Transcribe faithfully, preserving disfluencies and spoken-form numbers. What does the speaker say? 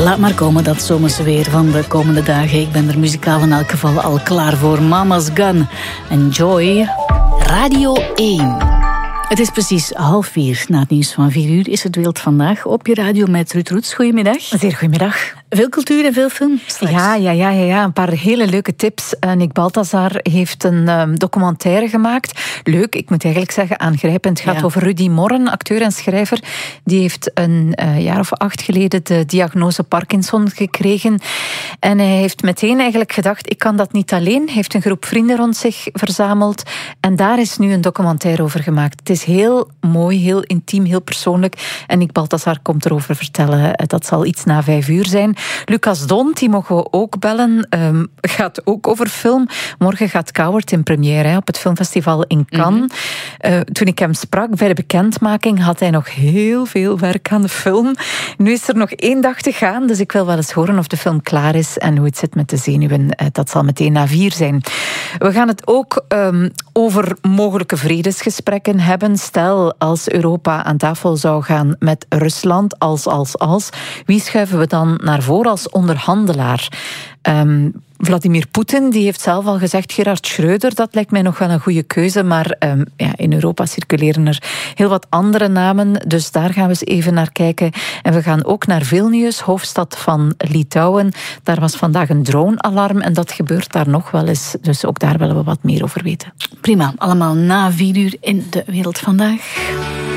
Laat maar komen, dat zomerse weer van de komende dagen. Ik ben er muzikaal in elk geval al klaar voor. Mama's Gun. Enjoy. Radio één. Het is precies half vier. Na het nieuws van vier uur is het Wild Vandaag op je radio met Ruud Roets. Goedemiddag. Zeer goedemiddag. Veel cultuur en veel film. Ja, ja, ja, ja, ja, een paar hele leuke tips. Nick Balthazar heeft een um, documentaire gemaakt. Leuk, ik moet eigenlijk zeggen aangrijpend. Het gaat ja. over Rudy Morren, acteur en schrijver. Die heeft een uh, jaar of acht geleden de diagnose Parkinson gekregen. En hij heeft meteen eigenlijk gedacht, ik kan dat niet alleen. Hij heeft een groep vrienden rond zich verzameld. En daar is nu een documentaire over gemaakt. Het is heel mooi, heel intiem, heel persoonlijk. En Nick Balthazar komt erover vertellen. Dat zal iets na vijf uur zijn. Lucas Dont, die mogen we ook bellen, um, gaat ook over film. Morgen gaat Coward in première hè, op het filmfestival in Cannes. Mm-hmm. Uh, toen ik hem sprak bij de bekendmaking had hij nog heel veel werk aan de film. Nu is er nog één dag te gaan, dus ik wil wel eens horen of de film klaar is en hoe het zit met de zenuwen. Uh, dat zal meteen na vier zijn. We gaan het ook um, over mogelijke vredesgesprekken hebben. Stel, als Europa aan tafel zou gaan met Rusland, als, als, als, wie schuiven we dan naar voren als onderhandelaar? Um, Vladimir Poetin, die heeft zelf al gezegd, Gerhard Schreuder, dat lijkt mij nog wel een goede keuze, maar um, ja, in Europa circuleren er heel wat andere namen, dus daar gaan we eens even naar kijken. En we gaan ook naar Vilnius, hoofdstad van Litouwen. Daar was vandaag een drone-alarm en dat gebeurt daar nog wel eens, dus ook daar willen we wat meer over weten. Prima, allemaal na vier uur in De Wereld Vandaag.